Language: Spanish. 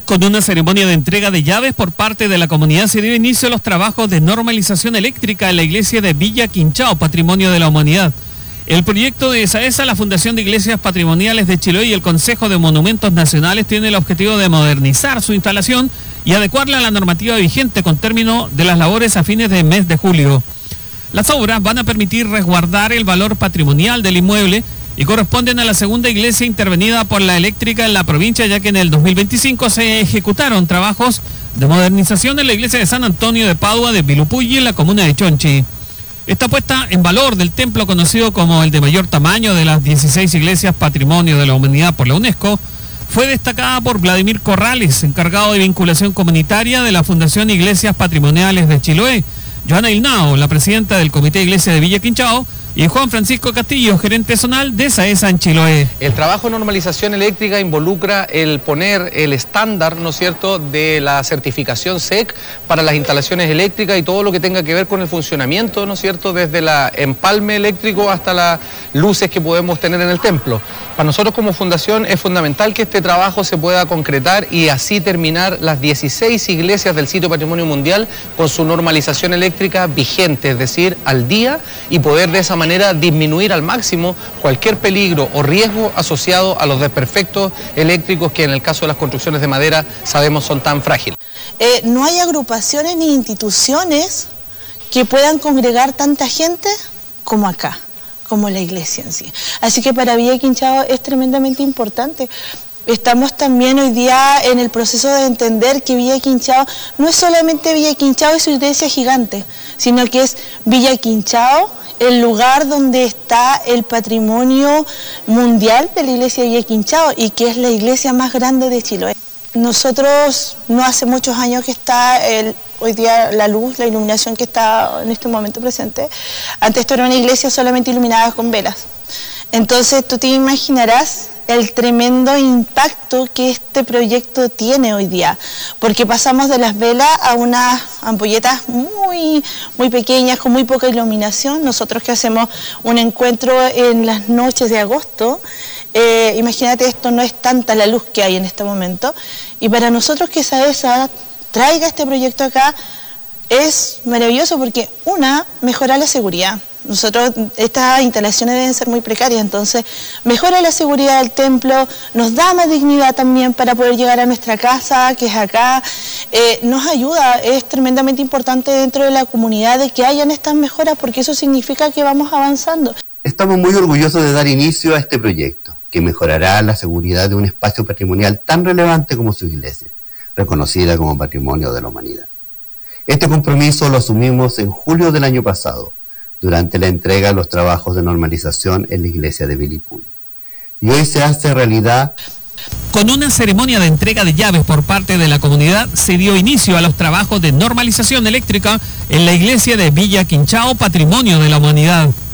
Con una ceremonia de entrega de llaves por parte de la comunidad se dio inicio a los trabajos de normalización eléctrica en la iglesia de Villa Quinchao, Patrimonio de la Humanidad. El proyecto de SAESA, la Fundación de Iglesias Patrimoniales de Chiloé y el Consejo de Monumentos Nacionales tiene el objetivo de modernizar su instalación y adecuarla a la normativa vigente con término de las labores a fines del mes de julio. Las obras van a permitir resguardar el valor patrimonial del inmueble y corresponden a la segunda iglesia intervenida por la eléctrica en la provincia, ya que en el 2025 se ejecutaron trabajos de modernización en la iglesia de San Antonio de Padua de Vilupulli en la comuna de Chonchi. Esta puesta en valor del templo, conocido como el de mayor tamaño de las 16 iglesias Patrimonio de la Humanidad por la UNESCO, fue destacada por Vladimir Corrales, encargado de vinculación comunitaria de la Fundación Iglesias Patrimoniales de Chiloé, Joana Ilnao, la presidenta del Comité de Iglesia de Villa Quinchao, y Juan Francisco Castillo, gerente zonal de SAESA en Chiloé. El trabajo de normalización eléctrica involucra el poner el estándar, ¿no es cierto?, de la certificación SEC para las instalaciones eléctricas y todo lo que tenga que ver con el funcionamiento, ¿no es cierto?, desde el empalme eléctrico hasta las luces que podemos tener en el templo. Para nosotros como fundación es fundamental que este trabajo se pueda concretar y así terminar las 16 iglesias del sitio Patrimonio Mundial con su normalización eléctrica vigente, es decir, al día, y poder de esa manera disminuir al máximo cualquier peligro o riesgo asociado a los desperfectos eléctricos que en el caso de las construcciones de madera sabemos son tan frágiles. No hay agrupaciones ni instituciones que puedan congregar tanta gente como acá, como la iglesia en sí. Así que para Villa Quinchao es tremendamente importante. Estamos también hoy día en el proceso de entender que Villa Quinchao no es solamente Villa Quinchao y su iglesia gigante, sino que es Villa Quinchao, el lugar donde está el patrimonio mundial de la iglesia de Villa Quinchao y que es la iglesia más grande de Chiloé. Nosotros no hace muchos años que está hoy día la luz, la iluminación que está en este momento presente. Antes esto era una iglesia solamente iluminada con velas. Entonces tú te imaginarás el tremendo impacto que este proyecto tiene hoy día, porque pasamos de las velas a unas ampolletas muy pequeñas, con muy poca iluminación. Nosotros que hacemos un encuentro en las noches de agosto, imagínate, esto no es tanta la luz que hay en este momento, y para nosotros que SAESA traiga este proyecto acá es maravilloso porque, mejora la seguridad. Nosotros, estas instalaciones deben ser muy precarias, entonces mejora la seguridad del templo, nos da más dignidad también para poder llegar a nuestra casa, que es acá, nos ayuda, es tremendamente importante dentro de la comunidad de que hayan estas mejoras, porque eso significa que vamos avanzando. Estamos muy orgullosos de dar inicio a este proyecto, que mejorará la seguridad de un espacio patrimonial tan relevante como su iglesia, reconocida como Patrimonio de la Humanidad. Este compromiso lo asumimos en julio del año pasado, durante la entrega de los trabajos de normalización en la iglesia de Vilupulli. Y hoy se hace realidad. Con una ceremonia de entrega de llaves por parte de la comunidad se dio inicio a los trabajos de normalización eléctrica en la iglesia de Villa Quinchao, Patrimonio de la Humanidad.